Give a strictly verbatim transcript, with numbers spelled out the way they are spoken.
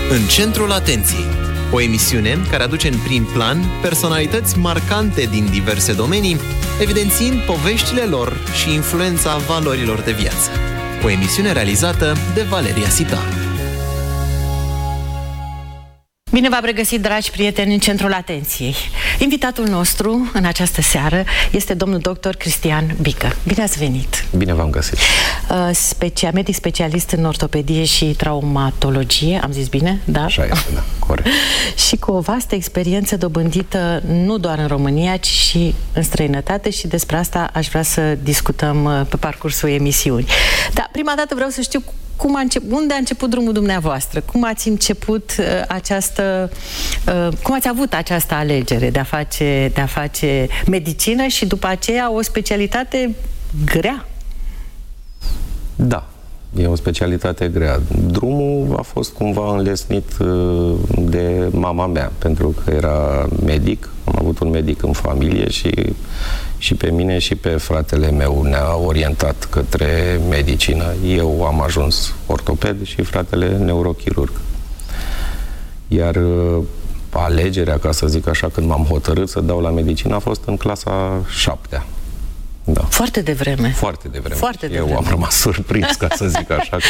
În centrul atenției, o emisiune care aduce în prim plan personalități marcante din diverse domenii, evidențiind poveștile lor și influența valorilor de viață. O emisiune realizată de Valeria Sita. Bine v-am regăsit, dragi prieteni, în centrul atenției. Invitatul nostru în această seară este domnul doctor Cristian Bică. Bine ați venit! Bine v-am găsit! Specia, medic specialist în ortopedie și traumatologie, am zis bine? Da? Așa este, da, corect. Și cu o vastă experiență dobândită nu doar în România, ci și în străinătate, și despre asta aș vrea să discutăm pe parcursul emisiunii. Dar prima dată vreau să știu cum a început, unde a început drumul dumneavoastră? Cum ați început uh, această... Uh, cum ați avut această alegere de a face, de a face medicină și după aceea o specialitate grea? Da, e o specialitate grea. Drumul a fost cumva înlesnit uh, de mama mea, pentru că era medic. Am avut un medic în familie și, și pe mine și pe fratele meu ne-a orientat către medicină. Eu am ajuns ortoped și fratele neurochirurg. Iar uh, alegerea, ca să zic așa, când m-am hotărât să dau la medicină, a fost în clasa șaptea. Da. Foarte devreme. Foarte devreme. Foarte devreme. Eu am rămas surprins, ca să zic așa,